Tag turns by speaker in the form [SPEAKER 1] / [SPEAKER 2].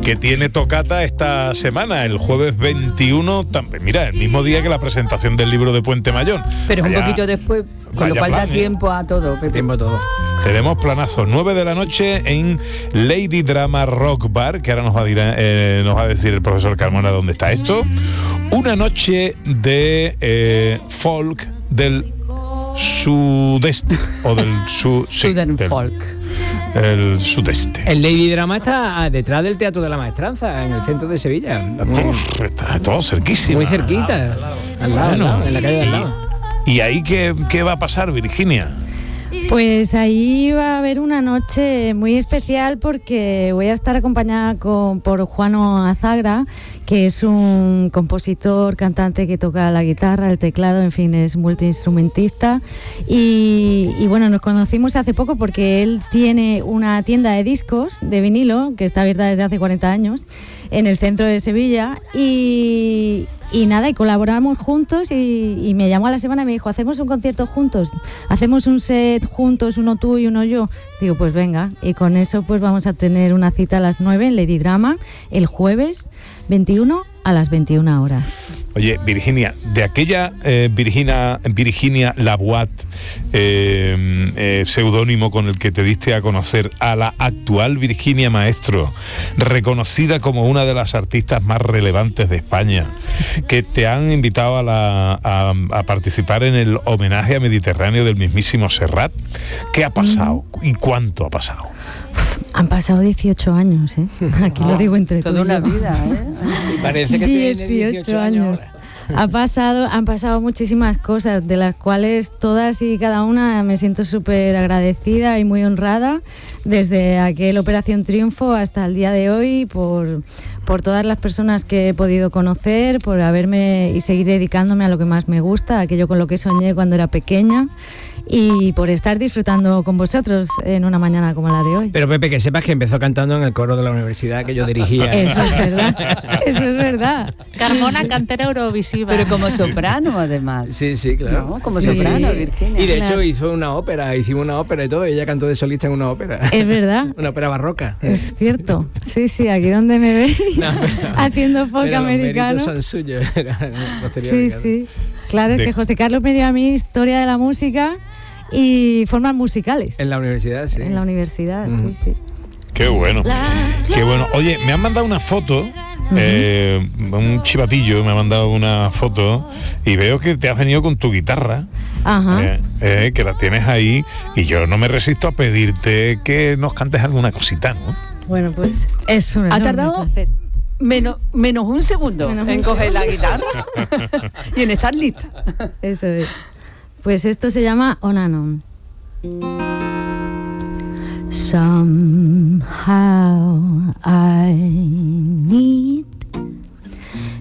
[SPEAKER 1] que tiene tocata esta semana, el jueves 21, mira, el mismo día que la presentación del libro de Puente Mayón.
[SPEAKER 2] Pero un poquito después, con lo cual da tiempo a todo, Pepe.
[SPEAKER 3] Tiempo a todo.
[SPEAKER 1] Tenemos planazo, 9 de la noche en Lady Drama Rock Bar, que ahora nos va a decir el profesor Carmona dónde está esto. Una noche de folk del sudeste, o del
[SPEAKER 2] Southern folk.
[SPEAKER 1] El sudeste.
[SPEAKER 3] El Lady Drama está detrás del Teatro de la Maestranza, en el centro de Sevilla.
[SPEAKER 1] Está todo cerquísimo.
[SPEAKER 3] Muy cerquita. Al lado, en la calle de al lado.
[SPEAKER 1] ¿Y ahí qué va a pasar, Virginia?
[SPEAKER 4] Pues ahí va a haber una noche muy especial porque voy a estar acompañada por Juano Azagra, que es un compositor, cantante que toca la guitarra, el teclado, en fin, es multiinstrumentista. Y bueno, nos conocimos hace poco porque él tiene una tienda de discos de vinilo que está abierta desde hace 40 años en el centro de Sevilla y nada, y colaboramos juntos y me llamó a la semana y me dijo, hacemos un concierto juntos, hacemos un set juntos, uno tú y uno yo. Digo, pues venga, y con eso pues vamos a tener una cita a las 9 en Lady Drama el jueves 21 a las 21 horas.
[SPEAKER 1] Oye, Virginia, de aquella Virginia Laboat, seudónimo con el que te diste a conocer, a la actual Virginia Maestro, reconocida como una de las artistas más relevantes de España, que te han invitado a participar en el homenaje a Mediterráneo del mismísimo Serrat. ¿Qué ha pasado y cuánto ha pasado?
[SPEAKER 4] Han pasado 18 años, ¿eh? Aquí lo digo entre todos.
[SPEAKER 2] Toda una vida, ¿eh?
[SPEAKER 3] Parece que tiene 18 años.
[SPEAKER 4] Han pasado muchísimas cosas, de las cuales todas y cada una me siento súper agradecida y muy honrada, desde aquel Operación Triunfo hasta el día de hoy, por todas las personas que he podido conocer, por haberme y seguir dedicándome a lo que más me gusta, aquello con lo que soñé cuando era pequeña, y por estar disfrutando con vosotros en una mañana como la de hoy.
[SPEAKER 3] Pero Pepe, que sepas que empezó cantando en el coro de la universidad que yo dirigía.
[SPEAKER 4] Eso es verdad, eso es verdad.
[SPEAKER 5] Carmona, cantera eurovisiva.
[SPEAKER 2] Pero como soprano, además.
[SPEAKER 3] Sí, claro.
[SPEAKER 2] No, como soprano, Virginia.
[SPEAKER 3] Y de hecho hicimos una ópera y todo, y ella cantó de solista en una ópera.
[SPEAKER 4] Es verdad.
[SPEAKER 3] Una ópera barroca.
[SPEAKER 4] Es cierto. Sí, aquí donde me veis haciendo folk americano.
[SPEAKER 3] Los méritos son suyos.
[SPEAKER 4] Sí. Claro, es que José Carlos me dio a mí historia de la música y formas musicales.
[SPEAKER 3] En la universidad, sí.
[SPEAKER 4] En la universidad, sí.
[SPEAKER 1] Qué bueno. Qué bueno. Oye, me han mandado una foto. Un chivatillo me ha mandado una foto y veo que te has venido con tu guitarra.
[SPEAKER 4] Ajá.
[SPEAKER 1] Que la tienes ahí y yo no me resisto a pedirte que nos cantes alguna cosita, ¿no?
[SPEAKER 4] Bueno, pues es un enorme placer.
[SPEAKER 2] Menos un segundo en coger la guitarra y en estar lista.
[SPEAKER 4] Eso es. Pues esto se llama On and On. Somehow I